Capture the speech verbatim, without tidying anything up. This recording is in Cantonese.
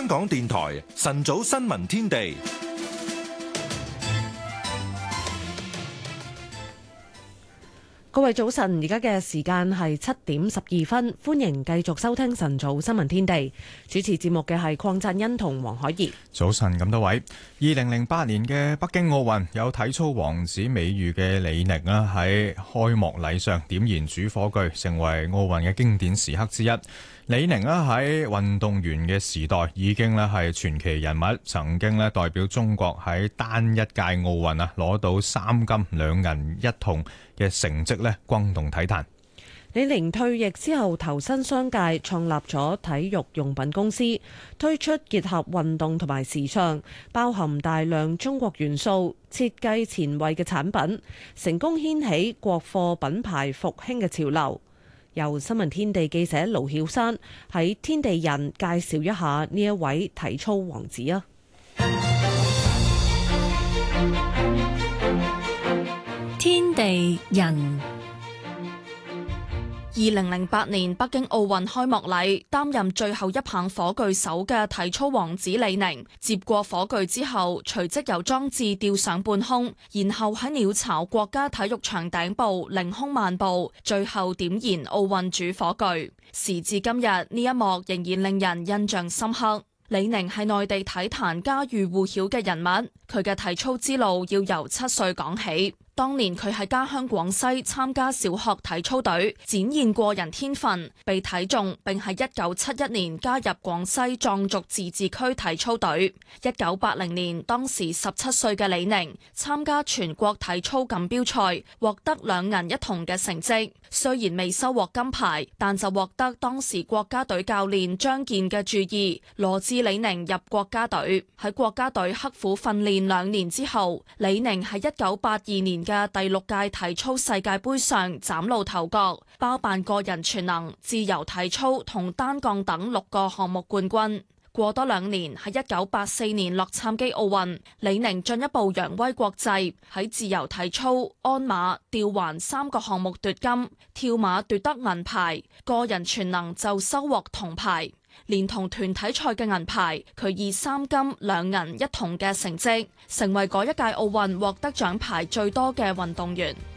香港電台晨早新聞天地。 各位早晨，而家嘅時間係七點十二分，歡迎繼續收聽晨早新聞天地。主持節目嘅係鄺贊恩同黃海怡。 早晨咁多位，二零零八年嘅北京奧運有體操王子美譽嘅李寧啦，喺開幕禮上點燃主火炬，成為奧運嘅經典時刻之一。李寧啦喺運動員嘅時代已經咧係傳奇人物，曾經咧代表中國喺單一屆奧運啊攞到三金兩銀一銅嘅成績咧，轟動體壇。 李寧退役之後投身商界，創立咗體育用品公司，推出結合運動同埋時尚，包含大量中國元素、設計前衛嘅產品，成功掀起國貨品牌復興嘅潮流。由新聞天地記者盧曉山喺天地人介紹一下呢一位體操王子啊！ 天地人。二零零八年北京奧運開幕禮，擔任最後一棒火炬手嘅體操王子李寧，接過火炬之後，隨即由裝置吊上半空，然後喺鳥巢國家體育場頂部凌空漫步，最後點燃奧運主火炬。時至今日，呢一幕仍然令人印象深刻。李寧係內地體壇家喻戶曉嘅人物，佢嘅體操之路要由七歲講起。當年佢喺家鄉廣西參加小學體操隊，展現過人天分，被睇中，並喺一九七一年加入廣西壯族自治區體操隊。一九八零年，當時十七歲嘅李寧參加全國體操錦標賽，獲得兩銀一銅嘅成績。雖然未收穫金牌，但就獲得當時國家隊教練張健嘅注意，羅致李寧入國家隊。喺國家隊刻苦訓練兩年之後，李寧喺一九八二年嘅第六屆體操世界盃上嶄露頭角，包辦個人全能、自由體操同單槓等六個項目冠軍。過多兩年，喺一九八四年洛杉磯奧運，李寧進一步揚威國際，喺自由體操、鞍馬、吊環三個項目奪金，跳馬奪得銀牌，個人全能就收穫銅牌。連同團體賽嘅銀牌，佢以三金兩銀一銅嘅成績，成為嗰一屆奧運獲得獎牌最多嘅運動員。